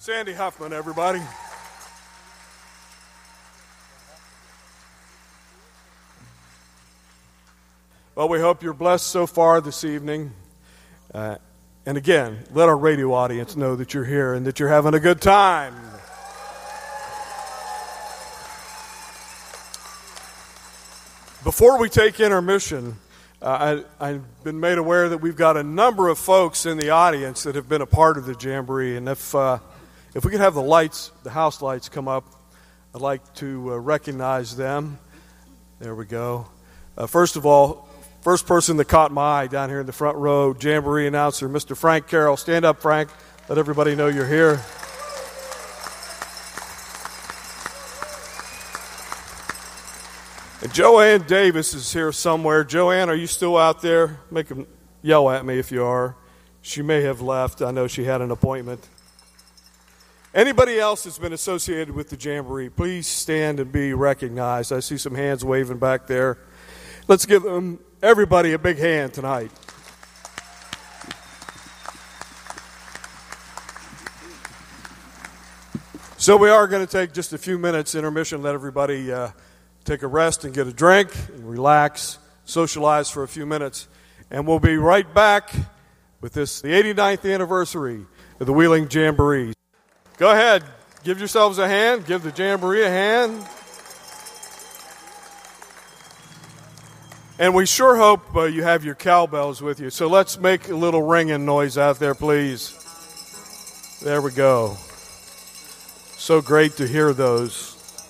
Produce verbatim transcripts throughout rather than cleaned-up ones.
Sandy Huffman, everybody. Well, we hope you're blessed so far this evening. Uh, and again, let our radio audience know that you're here and that you're having a good time. Before we take intermission, uh, I, I've been made aware that we've got a number of folks in the audience that have been a part of the Jamboree. And if uh, if we could have the lights, the house lights come up, I'd like to uh, recognize them. There we go. Uh, first of all, first person that caught my eye down here in the front row, Jamboree announcer, Mister Frank Carroll. Stand up, Frank. Let everybody know you're here. And Joanne Davis is here somewhere. Joanne, are you still out there? Make them yell at me if you are. She may have left. I know she had an appointment. Anybody else that's been associated with the Jamboree, please stand and be recognized. I see some hands waving back there. Let's give them, everybody, a big hand tonight. So we are going to take just a few minutes intermission, let everybody uh, take a rest and get a drink and relax, socialize for a few minutes, and we'll be right back with this, the eighty-ninth anniversary of the Wheeling Jamboree. Go ahead, give yourselves a hand, give the Jamboree a hand. And we sure hope uh, you have your cowbells with you. So let's make a little ringing noise out there, please. There we go. So great to hear those.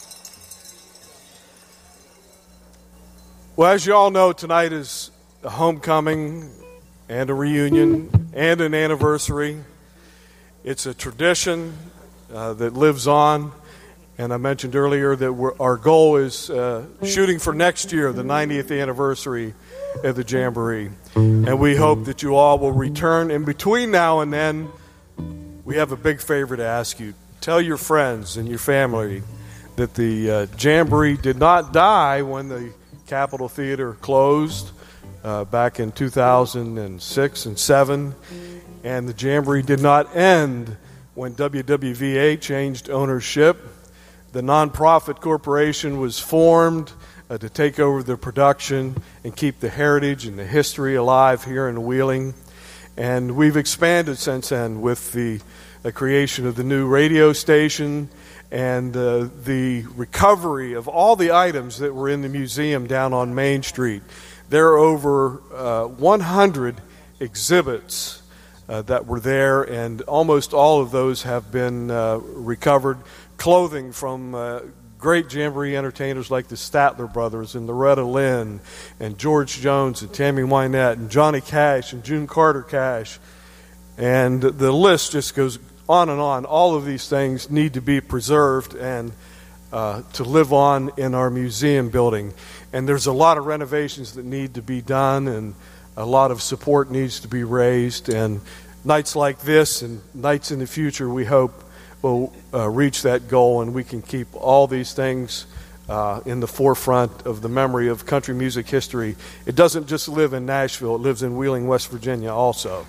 Well, as you all know, tonight is a homecoming and a reunion and an anniversary. It's a tradition uh, that lives on. And I mentioned earlier that we're, our goal is uh, shooting for next year, the ninetieth anniversary of the Jamboree. And we hope that you all will return. In between now and then, we have a big favor to ask you. Tell your friends and your family that the uh, Jamboree did not die when the Capitol Theater closed uh, back in two thousand six and seven. And the Jamboree did not end when W W V A changed ownership. The nonprofit corporation was formed uh, to take over the production and keep the heritage and the history alive here in Wheeling. And we've expanded since then with the, the creation of the new radio station and uh, the recovery of all the items that were in the museum down on Main Street. There are over uh, one hundred exhibits uh, that were there, and almost all of those have been uh, recovered. Clothing from uh, great Jamboree entertainers like the Statler Brothers and Loretta Lynn and George Jones and Tammy Wynette and Johnny Cash and June Carter Cash. And the list just goes on and on. All of these things need to be preserved and uh, to live on in our museum building. And there's a lot of renovations that need to be done, and a lot of support needs to be raised. And nights like this and nights in the future, we hope will uh, reach that goal, and we can keep all these things uh, in the forefront of the memory of country music history. It doesn't just live in Nashville, it lives in Wheeling, West Virginia also.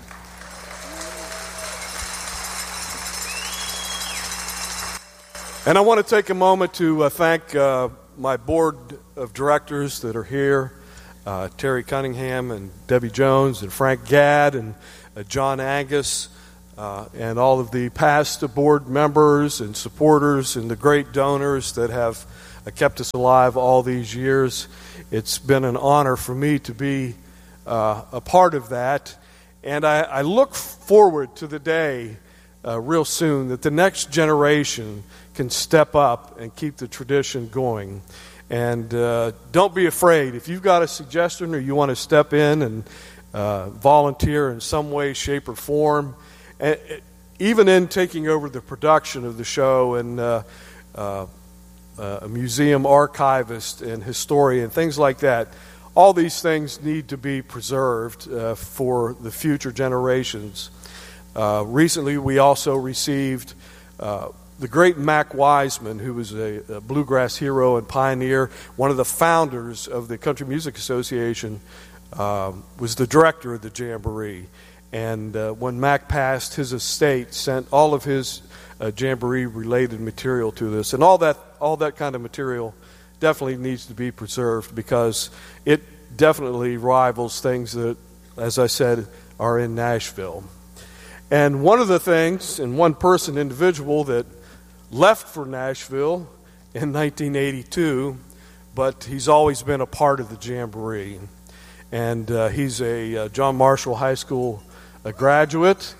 And I want to take a moment to uh, thank uh, my board of directors that are here, uh, Terry Cunningham and Debbie Jones and Frank Gadd and uh, John Angus, Uh, and all of the past board members and supporters and the great donors that have uh, kept us alive all these years. It's been an honor for me to be uh, a part of that. And I, I look forward to the day uh, real soon that the next generation can step up and keep the tradition going. And uh, don't be afraid. If you've got a suggestion or you want to step in and uh, volunteer in some way, shape, or form, and even in taking over the production of the show and uh, uh, uh, a museum archivist and historian, things like that, all these things need to be preserved uh, for the future generations. Uh, recently, we also received uh, the great Mac Wiseman, who was a, a bluegrass hero and pioneer, one of the founders of the Country Music Association, uh, was the director of the Jamboree. And uh, when Mac passed, his estate sent all of his uh, Jamboree-related material to this. And all that, all that kind of material definitely needs to be preserved because it definitely rivals things that, as I said, are in Nashville. And one of the things, and one person, individual that left for Nashville in nineteen eighty-two, but he's always been a part of the Jamboree. And uh, he's a uh, John Marshall High School a graduate,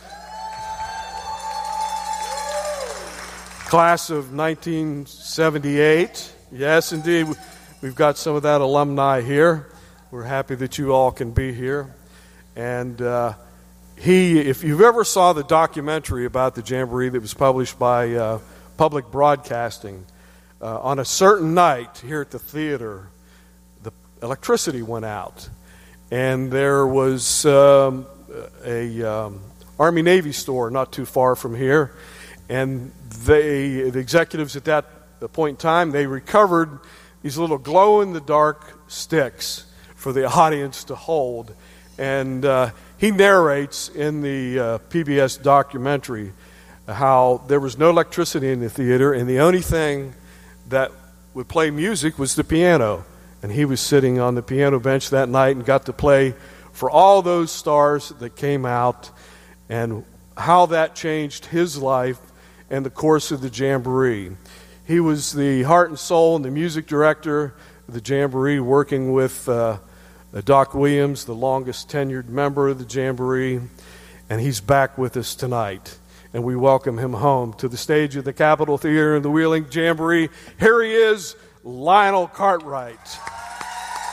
class of nineteen seventy-eight. Yes, indeed, we've got some of that alumni here. We're happy that you all can be here. And uh, he, if you've ever saw the documentary about the Jamboree that was published by uh, Public Broadcasting, uh, on a certain night here at the theater, the electricity went out. And there was um, a um, Army-Navy store not too far from here. And they, the executives at that point in time, they recovered these little glow-in-the-dark sticks for the audience to hold. And uh, he narrates in the uh, P B S documentary how there was no electricity in the theater, and the only thing that would play music was the piano. And he was sitting on the piano bench that night and got to play for all those stars that came out, and how that changed his life and the course of the Jamboree. He was the heart and soul and the music director of the Jamboree, working with uh, Doc Williams, the longest tenured member of the Jamboree, and he's back with us tonight. And we welcome him home to the stage of the Capitol Theater and the Wheeling Jamboree. Here he is, Lionel Cartwright.